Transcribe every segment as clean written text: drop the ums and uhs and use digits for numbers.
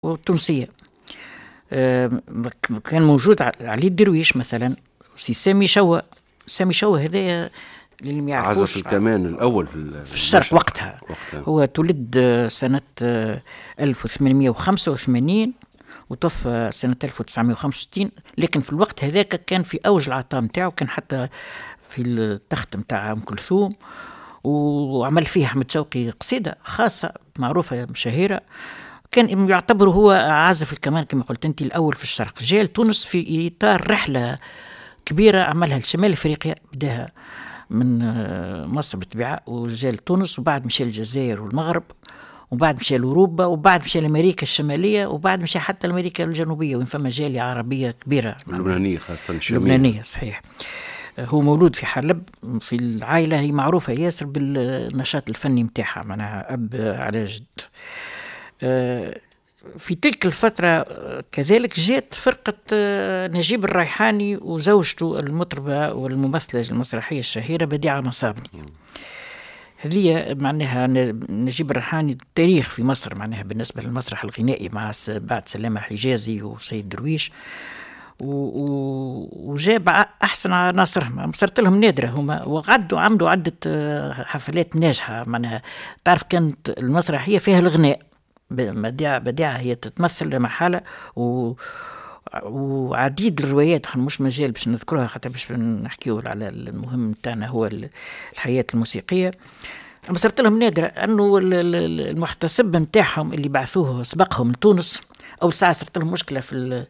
وتونسية. كان موجود علي الدرويش مثلا، سامي شوا. سامي شوا هذايا اللي ما يعرفوش، عزف الكمان الأول في الشرق وقتها. هو تولد سنة 1885 وتوفى سنة 1965، لكن في الوقت هذاك كان في أوج العطاء متاعه، كان حتى في التخت متاع أم كلثوم، وعمل فيها أحمد شوقي قصيدة خاصة معروفة شهيرة. كان يعتبر هو عازف الكمان كما قلت أنت الأول في الشرق. جاء لتونس في إطار رحلة كبيرة عملها لشمال أفريقيا، بداها من مصر بالطبيعة، وجاء لتونس، وبعد مشى الجزائر والمغرب، وبعد مشى لأوروبا، وبعد مشى لأمريكا الشمالية، وبعد مشى حتى لأمريكا الجنوبية، وين فما جالية عربية كبيرة اللبنانية خاصة الشمالية. اللبنانية صحيح. هو مولود في حلب، في العائلة هي معروفة ياسر بالنشاط الفني متاعها، معناها أب على جد. في تلك الفترة كذلك جاءت فرقة نجيب الريحاني وزوجته المطربة والممثلة المسرحية الشهيرة بديعة مصابني. هذه معناها نجيب الريحاني تاريخ في مصر، معناها بالنسبة للمسرح الغنائي، مع بعد سلامة حجازي وسيد درويش، وجاب أحسن عناصرهم. صارت لهم نادرة هما، وقعدوا عملوا عدة حفلات ناجحة. معناها تعرف كانت المسرحية فيها الغناء، بديعة هي تتمثل محالة، وعديد الروايات مش مجال باش نذكرها حتى باش نحكيه على المهم تاعنا هو الحياة الموسيقية. أما صارت لهم نادرة أنه المحتسب نتاعهم اللي بعثوه سبقهم لتونس، أول ساعة صارت لهم مشكلة في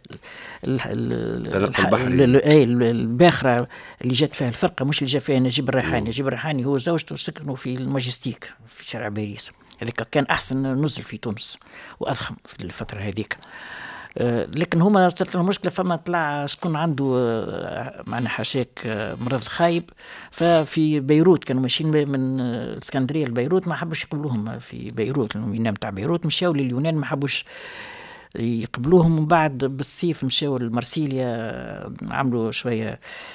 الباخرة اللي جات فيها الفرقة، مش اللي جات فيها نجيب الريحاني. نجيب الريحاني هو زوجته سكنوا في الماجستيك في شارع باريس، هذيك كان أحسن نزل في تونس وأضخم في الفترة هذيك. لكن هما صارت لهم مشكلة، فما طلع شكون عنده معنا حاشاك مرض خايب، ففي بيروت كانوا ماشيين من الإسكندرية لبيروت، ما حبوش يقبلوهم في بيروت، الميناء متاع بيروت، مشاو لليونان ما حبوش يقبلوهم. ومن بعد بالصيف مشاو لمرسيليا، عملوا شوية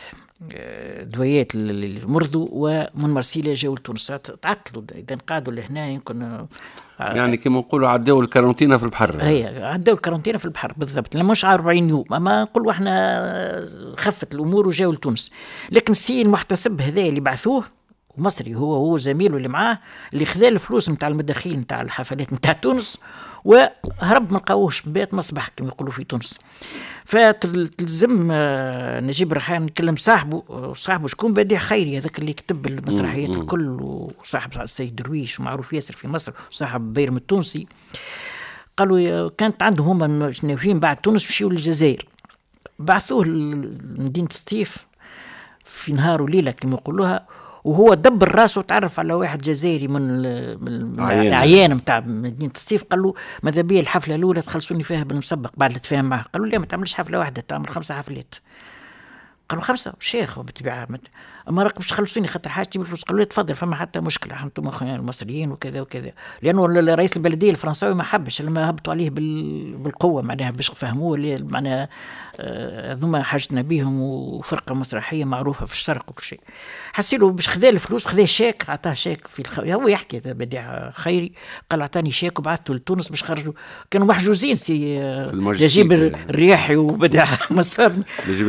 دويات اللي مرضوا، ومن مرسيليا جاوا لتونس تعطلوا. إذا قعدوا لهنا يمكن يعني كما نقولوا عداوا الكارنتينا في البحر. هي عداوا الكارنتينا في البحر بالضبط، مش 40 يوم، اما نقولوا احنا خفت الامور وجاوا لتونس. لكن السي المحتسب هذا اللي بعثوه مصري، هو زميله اللي معاه، اللي خذا الفلوس نتاع المداخيل نتاع الحفلات نتاع تونس، وهرب ما لقاوش، بيت مصبح كما يقولوا في تونس. فتلزم نجيب الريحاني نكلم صاحبه شكون؟ بديع خيري، هذاك اللي كتب المسرحيات الكل، وصاحب السيد درويش ومعروف ياسر في مصر، وصاحب بيرم التونسي. قالوا كانت عندهم هم ناويين بعد تونس مشيوا للجزائر، بعثوه لمدينة ستيف في نهار وليلة كما يقولوها، وهو دبر راسه وتعرف على واحد جزائري من عيان متاع مدينة ستيف. قال له ماذا بيا الحفلة الأولى تخلصوني فيها بالمسبق بعد اللي تفاهم معه. قالوا لا، ما تعملش حفلة واحدة، تعمل 5 حفلات. قالوا 5 شيخ بالطبيعة، أما راك مش تخلصوني خاطر حاجتي بالفلوس. قالوا لي تفضل، فما حتى مشكلة، أنتم المصريين وكذا وكذا. لأنه رئيس البلدية الفرنساوي ما حبش لما هبطوا عليه بالقوة، معناها باش فهموه معناها ذوما حاجتنا بيهم، وفرقة مسرحية معروفة في الشرق وكل شيء. حسيله باش خذا الفلوس، خذا شيك، عطاه شيك هو يحكي هذا بديع خيري، قال عطاني شيك وبعثته لتونس باش خرجوا. كانوا محجوزين نجيب الرياحي وبديع مصابني،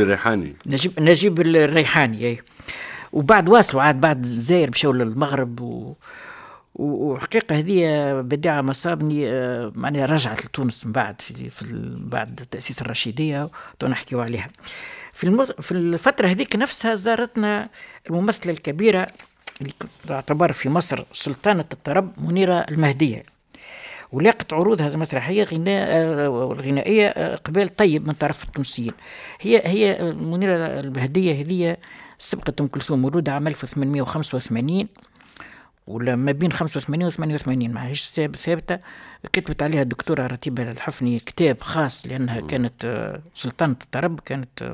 نجيب الريحاني. وبعد واصلوا عاد بعد الجزائر مشاو للمغرب، وحقيقة هذه بديعة مصابني معناها رجعت لتونس من بعد بعد تأسيس الرشيدية، ونحكيوا عليها. في الفترة هذيك نفسها زارتنا الممثلة الكبيرة اللي تعتبر في مصر سلطانة الطرب، منيرة المهدية، ولاقت عروضها المسرحية الغنائية قبال طيب من طرف التونسيين. هي منيرة المهدية هذه سبقت أم كلثوم، مولودة عام 1885 ولا ما بين 85 و 88، معهيش ثابتة. كتبت عليها الدكتورة رتيبة الحفني كتاب خاص، لأنها كانت سلطانة الطرب، كانت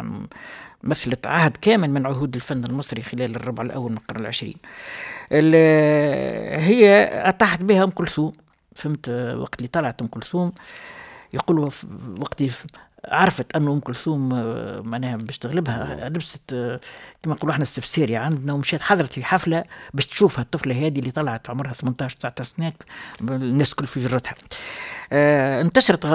مثلت عهد كامل من عهود الفن المصري خلال الربع الأول من القرن 20. هي أطاحت بها أم كلثوم، فهمت؟ وقت اللي طلعت أم كلثوم يقولوا وقت عرفت أنه أم كلثوم معناها باش تغلبها لبست كما نقولوا احنا السفسيرية عندنا، ومشيت حضرت في حفلة باش تشوفها الطفلة هذه اللي طلعت عمرها 18-19 سنوات، الناس كل في جرتها. انتشرت